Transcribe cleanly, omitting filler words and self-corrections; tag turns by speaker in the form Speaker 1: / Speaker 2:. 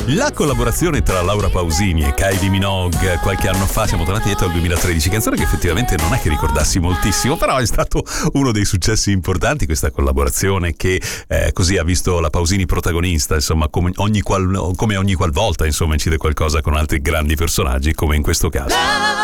Speaker 1: La collaborazione tra Laura Pausini e Kylie Minogue qualche anno fa, siamo tornati dietro al 2013, canzone che effettivamente non è che ricordassi moltissimo, però è stato uno dei successi importanti questa collaborazione che così ha visto la Pausini protagonista, insomma, come ogni qual volta insomma incide qualcosa con altri grandi personaggi, come in questo caso.